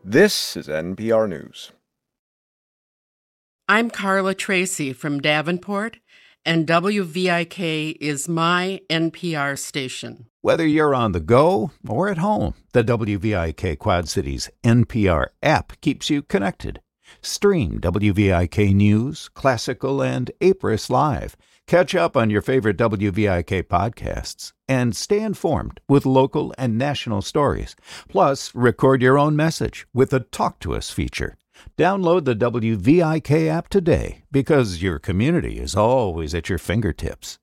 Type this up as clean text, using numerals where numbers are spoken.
This is NPR News. I'm Carla Tracy from Davenport, and WVIK is my NPR station. Whether you're on the go or at home, the WVIK Quad Cities NPR app keeps you connected. Stream WVIK News, Classical, and Apris Live. Catch up on your favorite WVIK podcasts and stay informed with local and national stories. Plus, record your own message with the Talk to Us feature. Download the WVIK app today because your community is always at your fingertips.